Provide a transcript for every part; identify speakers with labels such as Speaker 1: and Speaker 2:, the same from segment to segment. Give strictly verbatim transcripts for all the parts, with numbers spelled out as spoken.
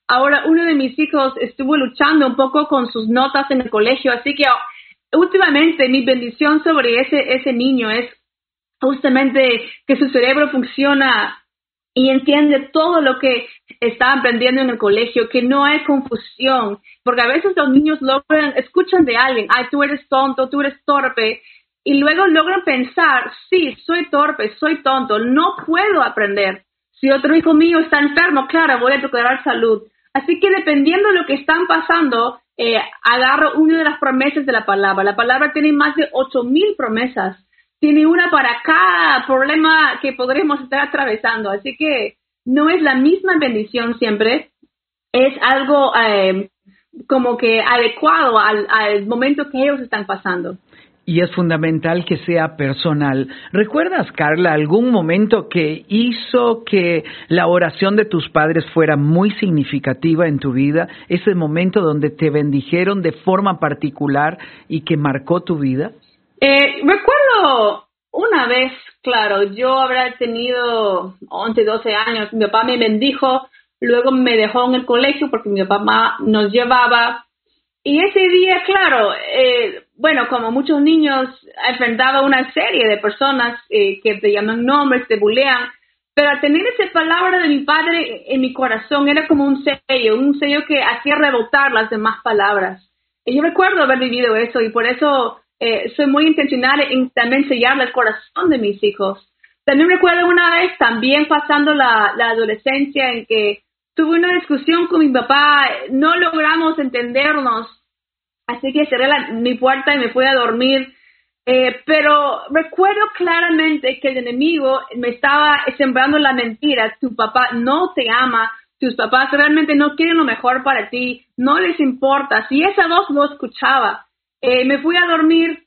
Speaker 1: ahora uno de mis hijos estuvo luchando un poco con sus notas en el colegio, así que últimamente mi bendición sobre ese, ese niño es justamente que su cerebro funciona y entiende todo lo que está aprendiendo en el colegio, que no hay confusión, porque a veces los niños logran, escuchan de alguien, ay, tú eres tonto, tú eres torpe, y luego logran pensar, sí, soy torpe, soy tonto, no puedo aprender. Si otro hijo mío está enfermo, claro, voy a procurar salud. Así que dependiendo de lo que están pasando, eh, agarro una de las promesas de la palabra. La palabra tiene más de ocho mil promesas. Tiene una para cada problema que podremos estar atravesando. Así que no es la misma bendición siempre. Es algo eh, como que adecuado al, al momento que ellos están pasando.
Speaker 2: Y es fundamental que sea personal. ¿Recuerdas, Carla, algún momento que hizo que la oración de tus padres fuera muy significativa en tu vida? Ese momento donde te bendijeron de forma particular y que marcó tu vida.
Speaker 1: Eh, recuerdo una vez, claro, yo habría tenido once, doce años. Mi papá me bendijo, luego me dejó en el colegio porque mi papá nos llevaba. Y ese día, claro, eh, bueno, como muchos niños, enfrentaba una serie de personas eh, que te llaman nombres, te bulean, pero al tener esa palabra de mi padre en mi corazón era como un sello, un sello que hacía rebotar las demás palabras. Y yo recuerdo haber vivido eso y por eso eh, soy muy intencional en también sellar el corazón de mis hijos. También recuerdo una vez, también pasando la, la adolescencia, en que tuve una discusión con mi papá, no logramos entendernos. Así que cerré la, mi puerta y me fui a dormir. Eh, pero recuerdo claramente que el enemigo me estaba sembrando la mentira. Tu papá no te ama. Tus papás realmente no quieren lo mejor para ti. No les importa. Si esa voz lo escuchaba. Eh, me fui a dormir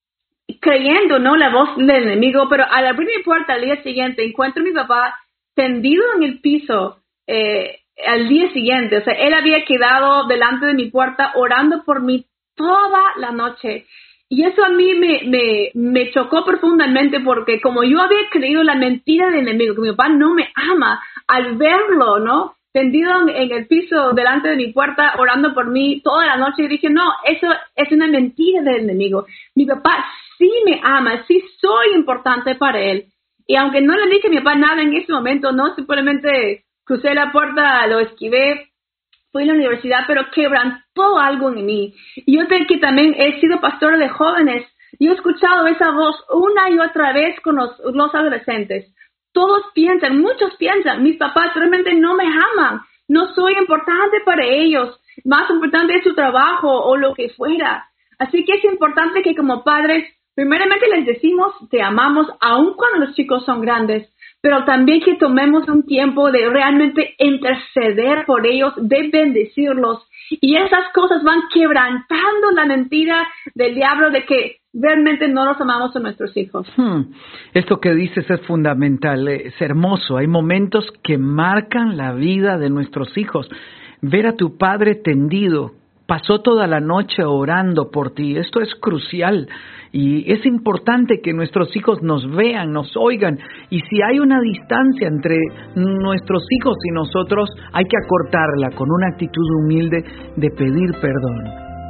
Speaker 1: creyendo, ¿no? La voz del enemigo. Pero al abrir mi puerta al día siguiente, encuentro a mi papá tendido en el piso. Eh, al día siguiente. O sea, él había quedado delante de mi puerta orando por mí toda la noche. Y eso a mí me, me, me chocó profundamente porque como yo había creído la mentira del enemigo, que mi papá no me ama, al verlo, ¿no? Tendido en, en el piso delante de mi puerta orando por mí toda la noche, y dije, no, eso es una mentira del enemigo. Mi papá sí me ama, sí soy importante para él. Y aunque no le dije a mi papá nada en ese momento, no, simplemente crucé la puerta, lo esquivé, fui a la universidad, pero quebrantó algo en mí. Y yo sé que también he sido pastora de jóvenes y he escuchado esa voz una y otra vez con los, los adolescentes. Todos piensan, muchos piensan, mis papás realmente no me aman, no soy importante para ellos, más importante es su trabajo o lo que fuera. Así que es importante que como padres, primeramente les decimos, te amamos, aun cuando los chicos son grandes, pero también que tomemos un tiempo de realmente interceder por ellos, de bendecirlos. Y esas cosas van quebrantando la mentira del diablo de que realmente no los amamos a nuestros hijos.
Speaker 2: Hmm. Esto que dices es fundamental, es hermoso. Hay momentos que marcan la vida de nuestros hijos. Ver a tu padre tendido, pasó toda la noche orando por ti. Esto es crucial y es importante que nuestros hijos nos vean, nos oigan. Y si hay una distancia entre nuestros hijos y nosotros, hay que acortarla con una actitud humilde de pedir perdón.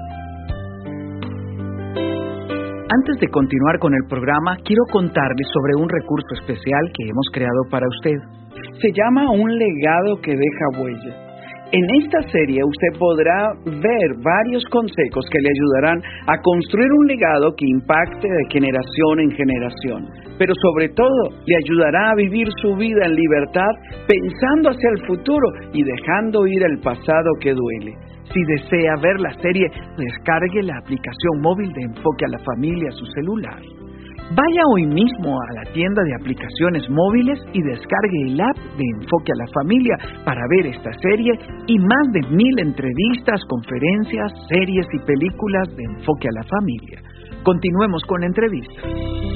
Speaker 2: Antes de continuar con el programa, quiero contarles sobre un recurso especial que hemos creado para usted. Se llama Un legado que deja huella. En esta serie usted podrá ver varios consejos que le ayudarán a construir un legado que impacte de generación en generación, pero sobre todo le ayudará a vivir su vida en libertad pensando hacia el futuro y dejando ir el pasado que duele. Si desea ver la serie, descargue la aplicación móvil de Enfoque a la Familia a su celular. Vaya hoy mismo a la tienda de aplicaciones móviles y descargue el app de Enfoque a la Familia para ver esta serie y más de mil entrevistas, conferencias, series y películas de Enfoque a la Familia. Continuemos con la entrevista.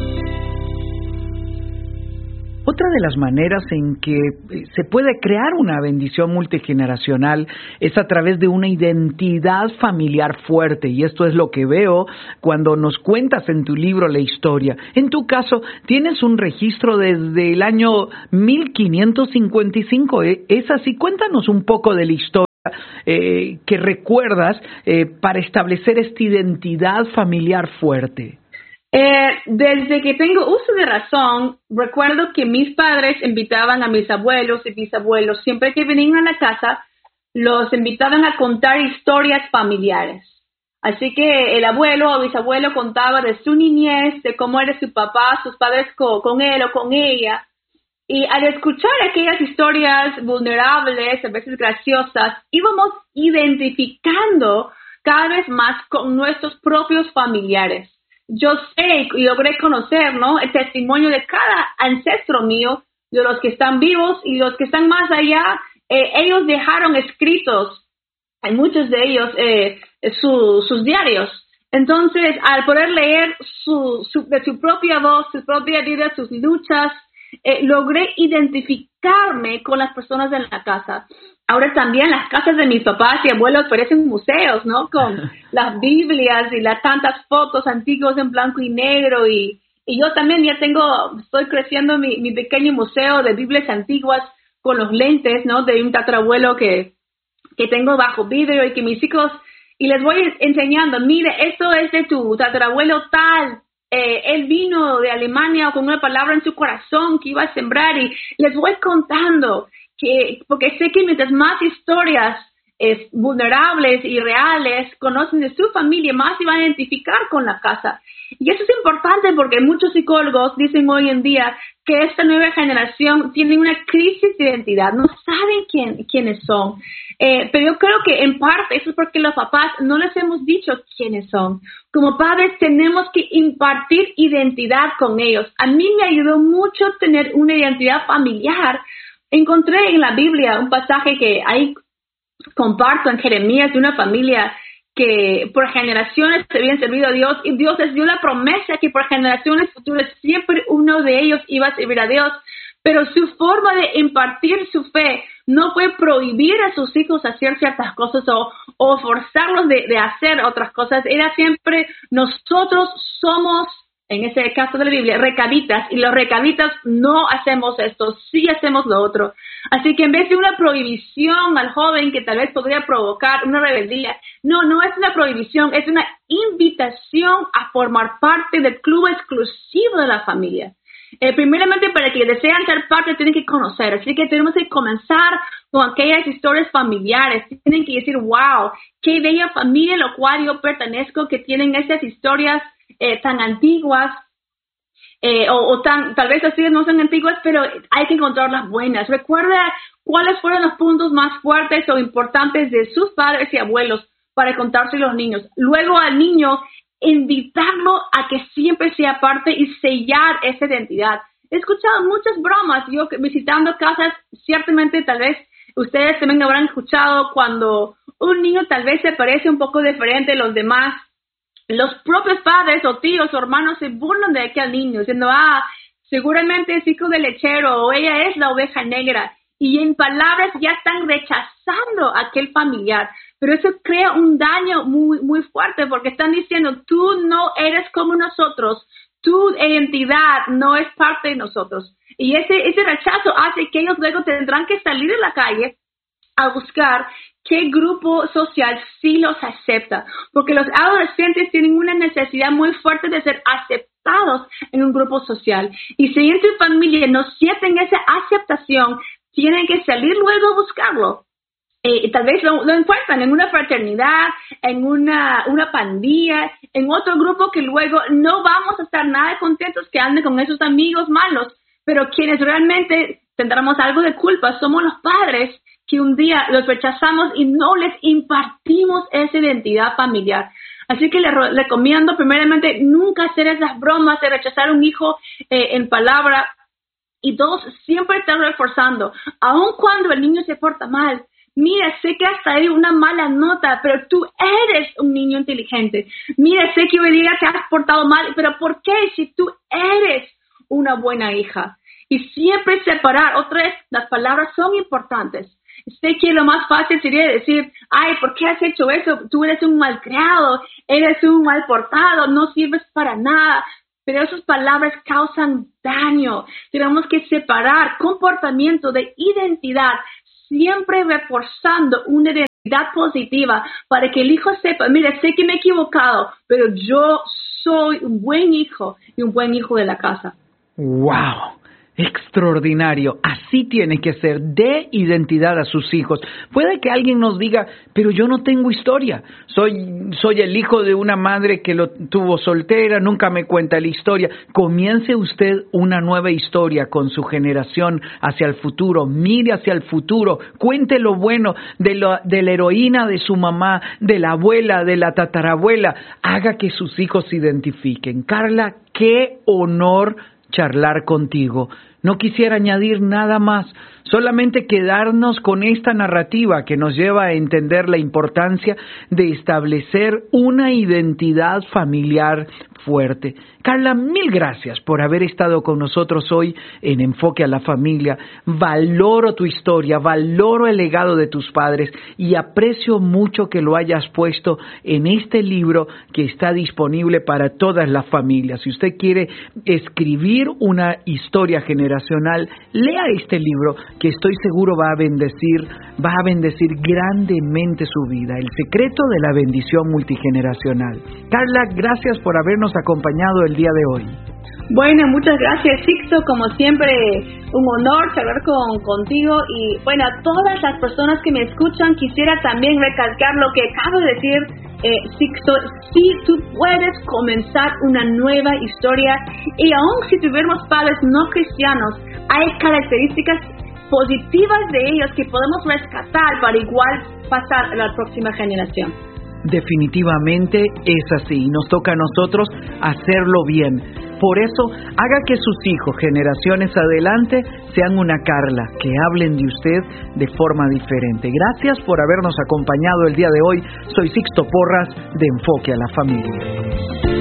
Speaker 2: Otra de las maneras en que se puede crear una bendición multigeneracional es a través de una identidad familiar fuerte, y esto es lo que veo cuando nos cuentas en tu libro la historia. En tu caso, tienes un registro desde el año mil quinientos cincuenta y cinco, ¿es así? Cuéntanos un poco de la historia eh, que recuerdas eh, para establecer esta identidad familiar fuerte?
Speaker 1: Eh, desde que tengo uso de razón, recuerdo que mis padres invitaban a mis abuelos y bisabuelos, siempre que venían a la casa, los invitaban a contar historias familiares. Así que el abuelo o bisabuelo contaba de su niñez, de cómo era su papá, sus padres co- con él o con ella. Y al escuchar aquellas historias vulnerables, a veces graciosas, íbamos identificando cada vez más con nuestros propios familiares. Yo sé y logré conocer, ¿no?, el testimonio de cada ancestro mío, de los que están vivos y los que están más allá. Eh, ellos dejaron escritos, hay muchos de ellos, eh, su, sus diarios. Entonces, al poder leer su, su, de su propia voz, su propia vida, sus luchas, eh, logré identificarme con las personas de la casa. Ahora también las casas de mis papás y abuelos parecen museos, ¿no? Con las Biblias y las tantas fotos antiguas en blanco y negro. Y, y yo también ya tengo, estoy creciendo mi, mi pequeño museo de Biblias antiguas con los lentes, ¿no?, de un tatarabuelo que, que tengo bajo vidrio y que mis hijos, y les voy enseñando, mire, esto es de tu tatarabuelo tal, eh, él vino de Alemania con una palabra en su corazón que iba a sembrar, y les voy contando, que porque sé que mientras más historias eh, vulnerables y reales conocen de su familia, más se van a identificar con la casa. Y eso es importante porque muchos psicólogos dicen hoy en día que esta nueva generación tiene una crisis de identidad, no saben quién, quiénes son. Eh, pero yo creo que en parte eso es porque los papás no les hemos dicho quiénes son. Como padres tenemos que impartir identidad con ellos. A mí me ayudó mucho tener una identidad familiar. Encontré en la Biblia un pasaje que ahí comparto en Jeremías de una familia que por generaciones se habían servido a Dios y Dios les dio la promesa que por generaciones futuras siempre uno de ellos iba a servir a Dios, pero su forma de impartir su fe no fue prohibir a sus hijos hacer ciertas cosas o, o forzarlos de, de hacer otras cosas, era siempre nosotros somos, en ese caso de la Biblia, recabitas, y los recabitas no hacemos esto, sí hacemos lo otro. Así que en vez de una prohibición al joven que tal vez podría provocar una rebeldía, no, no es una prohibición, es una invitación a formar parte del club exclusivo de la familia. Eh, primeramente, para que desean ser parte, tienen que conocer. Así que tenemos que comenzar con aquellas historias familiares. Tienen que decir, wow, qué bella familia a la cual yo pertenezco, que tienen esas historias Eh, tan antiguas, eh, o, o tan, tal vez así no son antiguas, pero hay que encontrar las buenas. Recuerda cuáles fueron los puntos más fuertes o importantes de sus padres y abuelos para contarse a los niños. Luego al niño, invitarlo a que siempre sea parte y sellar esa identidad. He escuchado muchas bromas, yo visitando casas, ciertamente tal vez ustedes también habrán escuchado cuando un niño tal vez se parece un poco diferente a los demás. Los propios padres o tíos o hermanos se burlan de aquel niño, diciendo, ah, seguramente es hijo del lechero o ella es la oveja negra. Y en palabras ya están rechazando a aquel familiar. Pero eso crea un daño muy, muy fuerte porque están diciendo, tú no eres como nosotros, tu identidad no es parte de nosotros. Y ese, ese rechazo hace que ellos luego tendrán que salir a la calle a buscar qué grupo social sí los acepta, porque los adolescentes tienen una necesidad muy fuerte de ser aceptados en un grupo social, y si en su familia no sienten esa aceptación, tienen que salir luego a buscarlo. Eh, tal vez lo, lo encuentran en una fraternidad, en una, una pandilla, en otro grupo que luego no vamos a estar nada contentos que anden con esos amigos malos, pero quienes realmente tendremos algo de culpa somos los padres, que un día los rechazamos y no les impartimos esa identidad familiar. Así que les recomiendo primeramente nunca hacer esas bromas de rechazar a un hijo eh, en palabra, y dos, siempre estar reforzando, aun cuando el niño se porta mal. Mira, sé que hasta hay una mala nota, pero tú eres un niño inteligente. Mira, sé que hoy día te has portado mal, pero ¿por qué si tú eres una buena hija? Y siempre separar. Otra vez, las palabras son importantes. Sé que lo más fácil sería decir, ay, ¿por qué has hecho eso? Tú eres un malcriado, eres un mal portado, no sirves para nada. Pero esas palabras causan daño. Tenemos que separar comportamiento de identidad, siempre reforzando una identidad positiva para que el hijo sepa, mira, sé que me he equivocado, pero yo soy un buen hijo y un buen hijo de la casa.
Speaker 2: ¡Wow! Extraordinario. Así tiene que ser. Dé identidad a sus hijos. Puede que alguien nos diga, pero yo no tengo historia. Soy, soy el hijo de una madre que lo tuvo soltera, nunca me cuenta la historia. Comience usted una nueva historia con su generación hacia el futuro. Mire hacia el futuro. Cuente lo bueno de, lo, de la heroína de su mamá, de la abuela, de la tatarabuela. Haga que sus hijos se identifiquen. Carla, qué honor charlar contigo. No quisiera añadir nada más, solamente quedarnos con esta narrativa que nos lleva a entender la importancia de establecer una identidad familiar fuerte. Carla, mil gracias por haber estado con nosotros hoy en Enfoque a la Familia. Valoro tu historia, valoro el legado de tus padres y aprecio mucho que lo hayas puesto en este libro que está disponible para todas las familias. Si usted quiere escribir una historia generacional, lea este libro que estoy seguro va a bendecir, va a bendecir grandemente su vida. El secreto de la bendición multigeneracional. Carla, gracias por habernos acompañado el día de hoy.
Speaker 1: Bueno, muchas gracias, Sixto. Como siempre, un honor charlar con, contigo. Y bueno, a todas las personas que me escuchan, quisiera también recalcar lo que acabo de decir, eh, Sixto. Sí, tú puedes comenzar una nueva historia. Y aun si tuviéramos padres no cristianos, hay características positivas de ellos que podemos rescatar para igual pasar a la próxima generación.
Speaker 2: Definitivamente es así. Nos toca a nosotros hacerlo bien. Por eso, haga que sus hijos, generaciones adelante, sean una Carla, que hablen de usted de forma diferente. Gracias por habernos acompañado el día de hoy. Soy Sixto Porras, de Enfoque a la Familia.